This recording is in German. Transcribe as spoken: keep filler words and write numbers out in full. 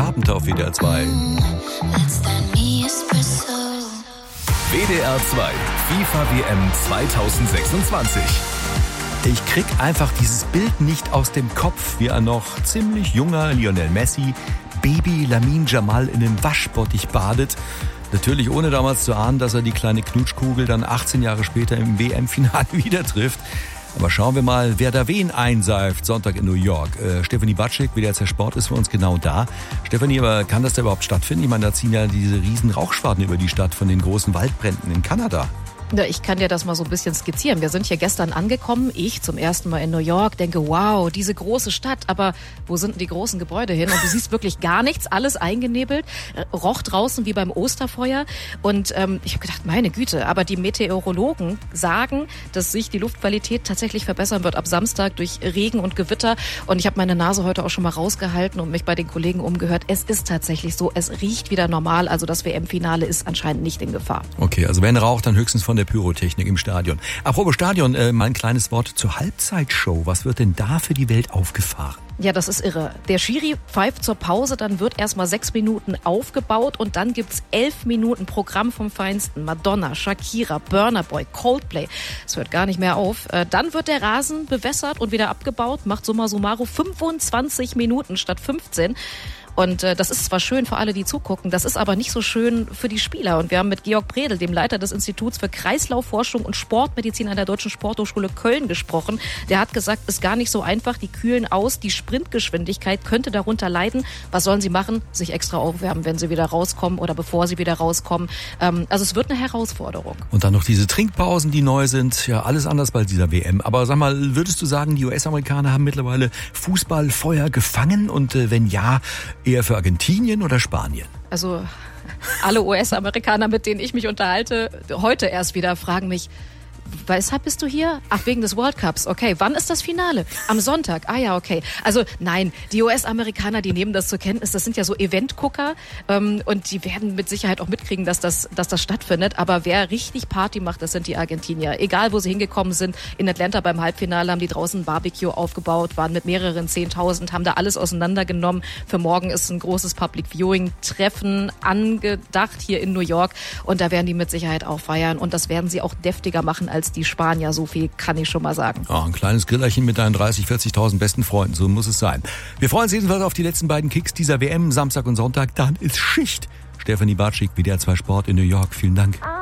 Carpenter auf W D R zwei. W D R zwei FIFA W M zweitausendsechsundzwanzig. Ich krieg einfach dieses Bild nicht aus dem Kopf, wie ein noch ziemlich junger Lionel Messi Baby Lamine Yamal in den Waschbottich badet. Natürlich ohne damals zu ahnen, dass er die kleine Knutschkugel dann achtzehn Jahre später im W M-Finale wieder trifft. Aber schauen wir mal, wer da wen einseift. Sonntag in New York. Äh, Stefanie Batschik, W D R zwei Sport, ist für uns genau da. Stefanie, aber kann das da überhaupt stattfinden? Ich meine, da ziehen ja diese riesen Rauchschwaden über die Stadt von den großen Waldbränden in Kanada. Ja, ich kann dir das mal so ein bisschen skizzieren. Wir sind hier gestern angekommen, ich zum ersten Mal in New York, denke, wow, diese große Stadt, aber wo sind denn die großen Gebäude hin? Und du siehst wirklich gar nichts, alles eingenebelt, roch draußen wie beim Osterfeuer. Und ähm, ich habe gedacht, meine Güte, aber die Meteorologen sagen, dass sich die Luftqualität tatsächlich verbessern wird ab Samstag durch Regen und Gewitter. Und ich habe meine Nase heute auch schon mal rausgehalten und mich bei den Kollegen umgehört. Es ist tatsächlich so, es riecht wieder normal, also das W M-Finale ist anscheinend nicht in Gefahr. Okay, also wenn raucht, dann höchstens von der Pyrotechnik im Stadion. Apropos Stadion, äh, mein kleines Wort zur Halbzeitshow. Was wird denn da für die Welt aufgefahren? Ja, das ist irre. Der Schiri pfeift zur Pause, dann wird erstmal sechs Minuten aufgebaut und dann gibt's elf Minuten Programm vom Feinsten. Madonna, Shakira, Burna Boy, Coldplay. Es hört gar nicht mehr auf. Dann wird der Rasen bewässert und wieder abgebaut, macht summa summarum fünfundzwanzig Minuten statt fünfzehn. Und äh, das ist zwar schön für alle, die zugucken, das ist aber nicht so schön für die Spieler. Und wir haben mit Georg Bredel, dem Leiter des Instituts für Kreislaufforschung und Sportmedizin an der Deutschen Sporthochschule Köln, gesprochen. Der hat gesagt, ist gar nicht so einfach, die kühlen aus, die Sprintgeschwindigkeit könnte darunter leiden. Was sollen sie machen? Sich extra aufwärmen, wenn sie wieder rauskommen oder bevor sie wieder rauskommen. Ähm, also es wird eine Herausforderung. Und dann noch diese Trinkpausen, die neu sind. Ja, alles anders bei dieser W M. Aber sag mal, würdest du sagen, die U S-Amerikaner haben mittlerweile Fußballfeuer gefangen? Und äh, wenn ja, eher für Argentinien oder Spanien? Also alle U S-Amerikaner, mit denen ich mich unterhalte, heute erst wieder fragen mich, weshalb bist du hier? Ach, wegen des World Cups. Okay, wann ist das Finale? Am Sonntag. Ah ja, okay. Also nein, die U S-Amerikaner, die nehmen das zur Kenntnis. Das sind ja so Eventgucker ähm, und die werden mit Sicherheit auch mitkriegen, dass das, dass das stattfindet. Aber wer richtig Party macht, das sind die Argentinier. Egal, wo sie hingekommen sind. In Atlanta beim Halbfinale haben die draußen ein Barbecue aufgebaut, waren mit mehreren Zehntausend, haben da alles auseinandergenommen. Für morgen ist ein großes Public Viewing-Treffen angedacht hier in New York und da werden die mit Sicherheit auch feiern und das werden sie auch deftiger machen als die Spanier, so viel kann ich schon mal sagen. Oh, ein kleines Grillerchen mit deinen dreißig, vierzigtausend besten Freunden, so muss es sein. Wir freuen uns jedenfalls auf die letzten beiden Kicks dieser W M, Samstag und Sonntag, dann ist Schicht. Stefanie Batschik, W D R zwei Sport in New York, vielen Dank.